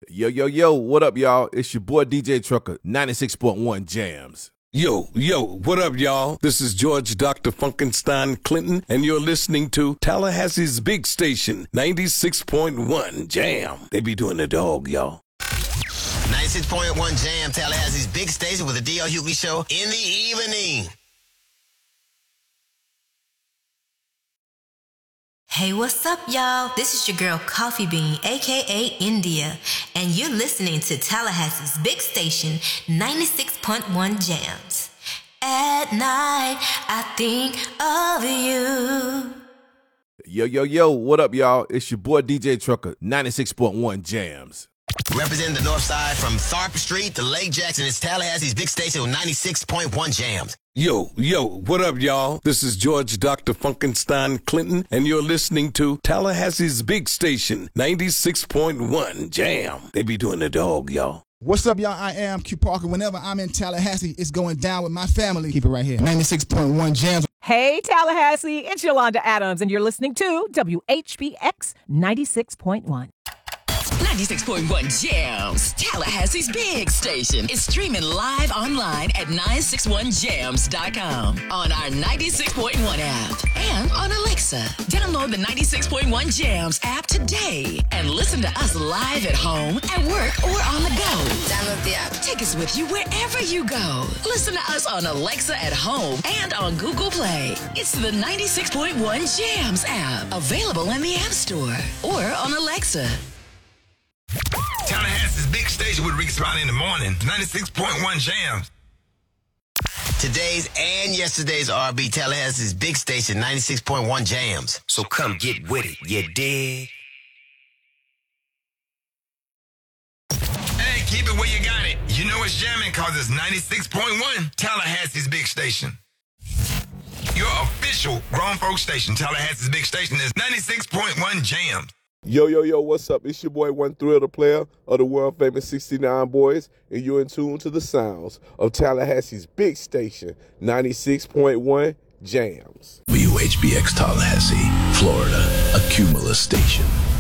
Yo, what up, y'all? It's your boy DJ Trucker, 96.1 Jams. Yo, what up, y'all? This is George Dr. Funkenstein Clinton, and you're listening to Tallahassee's big station, 96.1 Jam. They be doing the dog, y'all. 96.1 Jam, Tallahassee's big station with the D.L. Hughley Show in the evening. Hey, what's up, y'all? This is your girl Coffee Bean, aka India, and you're listening to Tallahassee's big station, 96.1 Jams. At night, I think of you. Yo, what up, y'all? It's your boy DJ Trucker, 96.1 Jams. Representing the north side from Tharp Street to Lake Jackson, it's Tallahassee's big station with 96.1 Jams. Yo, what up, y'all? This is George Dr. Funkenstein Clinton, and you're listening to Tallahassee's big station, 96.1 Jam. They be doing the dog, y'all. What's up, y'all? I am Q Parker. Whenever I'm in Tallahassee, it's going down with my family. Keep it right here. 96.1 Jams. Hey, Tallahassee, it's Yolanda Adams, and you're listening to WHBX 96.1. 96.1 Jams, Tallahassee's big station, is streaming live online at 961jams.com, on our 96.1 app, and on Alexa. Download the 96.1 Jams app today and listen to us live at home, at work, or on the go. Download the app. Take us with you wherever you go. Listen to us on Alexa at home and on Google Play. It's the 96.1 Jams app, available in the App Store or on Alexa. Tallahassee's big station with Rick Spot in the morning, 96.1 Jams. Today's and yesterday's R&B, Tallahassee's big station, 96.1 Jams. So come get with it, you dig? Hey, keep it where you got it. You know it's jamming cause it's 96.1 Tallahassee's big station. Your official grown folk station, Tallahassee's big station, is 96.1 Jams. Yo, what's up? It's your boy, One Thrill, the player of the world famous 69 Boys, and you're in tune to the sounds of Tallahassee's big station, 96.1 Jams. WHBX Tallahassee, Florida, a Cumulus station.